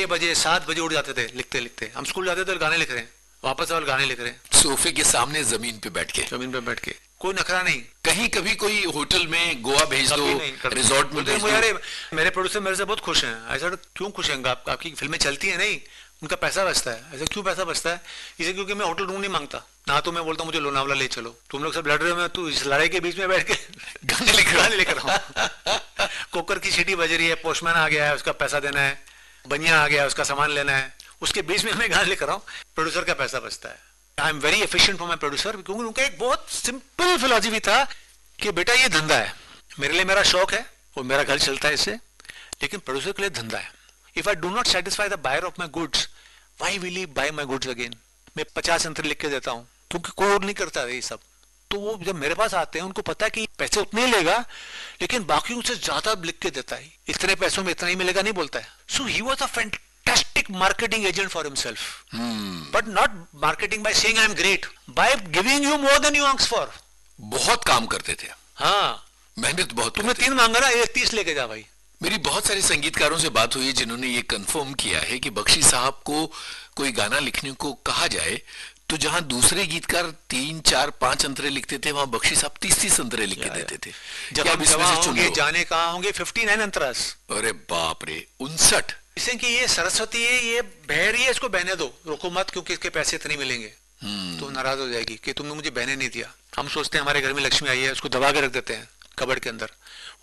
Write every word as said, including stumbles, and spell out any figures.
छह बजे सात बजे उठ जाते थे लिखते लिखते। हम स्कूल जाते थे और गाने लिख रहे हैं, वापस और गाने लिख रहे हैं सोफे के सामने जमीन पे बैठ के। जमीन पे बैठ के, कोई नखरा नहीं। कहीं कभी कोई होटल में गोवा भेज दो, रिजॉर्ट में भेज दो। यार मेरे प्रोड्यूसर मेरे से बहुत खुश हैं। ऐसा क्यों खुश हैं? आप, आपकी फिल्में चलती है नहीं, उनका पैसा बचता है। ऐसा क्यों पैसा बचता है? इसे क्योंकि मैं होटल रूम नहीं मांगता ना, तो मैं बोलता हूँ मुझे लोनावला ले चलो, तुम लोग सब लड़ रहे हो, मैं तू इस लड़ाई के बीच में बैठ के गाने लिख गाने लिख रहा हूँ। कुकर की सीटी बज रही है, पोस्टमैन आ गया है, उसका पैसा देना है, बनिया आ गया है, उसका सामान लेना है, उसके बीच में मैं गाने लिख रहा हूँ, प्रोड्यूसर का पैसा बचता है। I am very efficient for my producer, क्योंकि उनका एक बहुत सिंपल फिलॉसफी था कि बेटा ये धंधा है, मेरे लिए मेरा शौक है और मेरा घर चलता है इससे, लेकिन प्रोड्यूसर के लिए धंधा है। If I do not satisfy the buyer of my goods, why will he bye my goods again? मैं पचास यंत्र लिख के देता हूँ क्योंकि कोई और नहीं करता है ये सब। तो वो जब मेरे पास आते हैं उनको पता है कि पैसे उतने ही लेगा, लेकिन बाकी उनसे ज्यादा लिख के देता है, इतने पैसों में इतना ही मिलेगा नहीं बोलता है। सो he was a fantastic marketing agent for himself, but not marketing by saying I am great, by giving you more than you ask for. बहुत काम करते थे। हाँ, मेहनत बहुत। तुमने तीन मांगा ना, ये तीस लेके जा भाई। मेरी बहुत सारे संगीतकारों से बात हुई है जिन्होंने ये कंफर्म किया है कि बख्शी साहब को कोई गाना लिखने को कहा जाए तो जहां दूसरे गीतकार तीन चार पांच अंतरे लिखते थे, वहां बख्शी साहब तीस तीस अंतरे लिख के देते थे। जब हम इसमें से होंगे जाने कहाँ होंगे, फिफ्टी नाइन अंतरास। अरे बाप रे, उनसठ। इसे कि ये सरस्वती है, ये बह रही है, इसको बहने दो, रोको मत, क्योंकि इसके पैसे इतने मिलेंगे। तो नाराज हो जाएगी कि तुमने मुझे बहने नहीं दिया। हम सोचते हैं हमारे घर में लक्ष्मी आई है, उसको दबा के रख देते हैं कबड़ के अंदर,